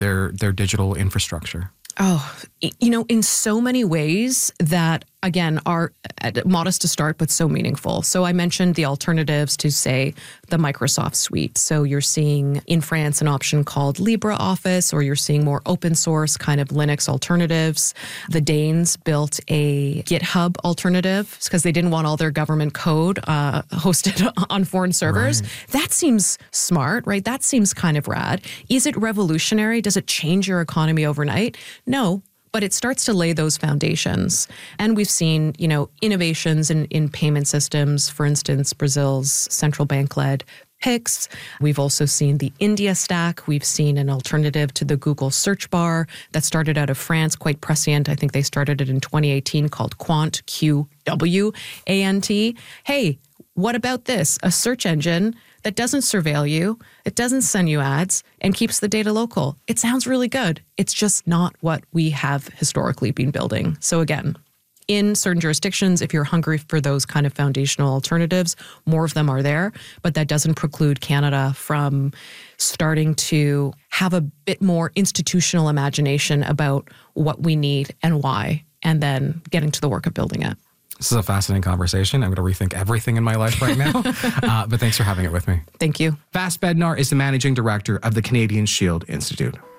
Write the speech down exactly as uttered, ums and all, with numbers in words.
their their digital infrastructure? Oh, you know, in so many ways that, again, are modest to start, but so meaningful. So I mentioned the alternatives to, say, the Microsoft suite. So you're seeing in France an option called LibreOffice, or you're seeing more open source kind of Linux alternatives. The Danes built a GitHub alternative because they didn't want all their government code uh, hosted on foreign servers. Right. That seems smart, right? That seems kind of rad. Is it revolutionary? Does it change your economy overnight? No. But it starts to lay those foundations. And we've seen, you know, innovations in, in payment systems, for instance, Brazil's central bank-led Pix. We've also seen the India stack. We've seen an alternative to the Google search bar that started out of France, quite prescient. I think they started it in twenty eighteen, called Quant, Q W A N T. Hey, what about this? A search engine that doesn't surveil you, it doesn't send you ads, and keeps the data local. It sounds really good. It's just not what we have historically been building. So again, in certain jurisdictions, if you're hungry for those kind of foundational alternatives, more of them are there. But that doesn't preclude Canada from starting to have a bit more institutional imagination about what we need and why, and then getting to the work of building it. This is a fascinating conversation. I'm going to rethink everything in my life right now. uh, but thanks for having it with me. Thank you. Vas Bednar is the Managing Director of the Canadian Shield Institute.